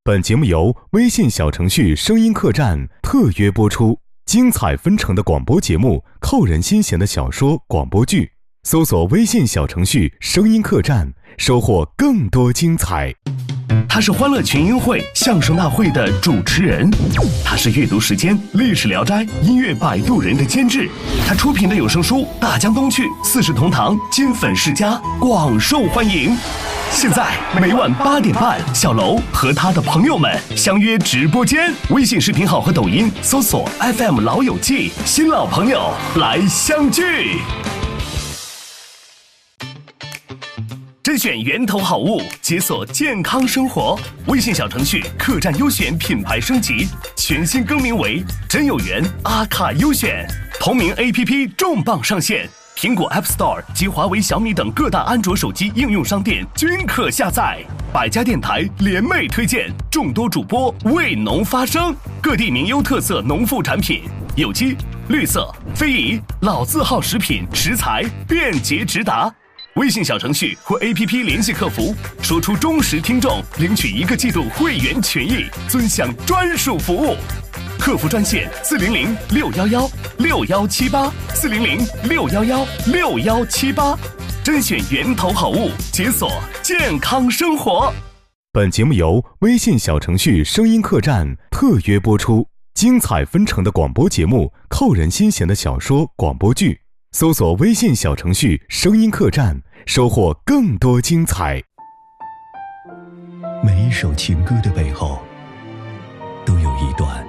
本节目由微信小程序声音客栈特约播出，精彩纷呈的广播节目，扣人心弦的小说广播剧，搜索微信小程序声音客栈，收获更多精彩。 他是欢乐群英会相声大会的主持人，他是阅读时间历史聊斋音乐摆渡人的监制，他出品的有声书《大江东去》四世同堂金粉世家广受欢迎。现在每晚8点半，小楼和他的朋友们相约直播间，微信视频号和抖音搜索 FM 老友记，新老朋友来相聚。甄选源头好物，解锁健康生活。微信小程序客栈优选品牌升级，全新更名为真有缘阿卡优选。同名 APP 重磅上线，苹果 App Store 及华为、小米等各大安卓手机应用商店均可下载。百家电台联袂推荐，众多主播为农发声，各地名优特色农副产品，有机、绿色、非遗、老字号食品食材便捷直达。微信小程序或 APP 联系客服，说出忠实听众，领取1个季度会员权益，尊享专属服务。客服专线400-611-6178，400-611-6178，甄选源头好物，解锁健康生活。 本节目由微信小程序声音客栈特约播出，精彩纷呈的广播节目，扣人心弦的小说广播剧，搜索微信小程序声音客栈，收获更多精彩。 每一首情歌的背后，都有一段